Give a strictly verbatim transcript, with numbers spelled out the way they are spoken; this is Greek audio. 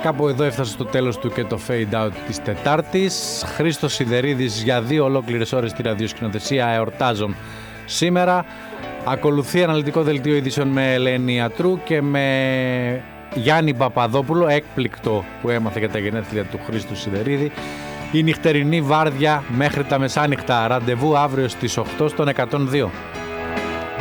Κάπου εδώ έφτασε στο τέλος του και το fade out της Τετάρτης. Χρήστος Σιδερίδης για δύο ολόκληρες ώρες στη ραδιοσκηνοθεσία εορτάζων σήμερα. Ακολουθεί αναλυτικό δελτίο ειδήσεων με Ελένη Ατρού και με Γιάννη Παπαδόπουλο, έκπληκτο που έμαθε για τα γενέθλια του Χρήστου Σιδερίδη. Η νυχτερινή βάρδια μέχρι τα μεσάνυχτα. Ραντεβού αύριο στις οκτώ στον εκατόν δύο.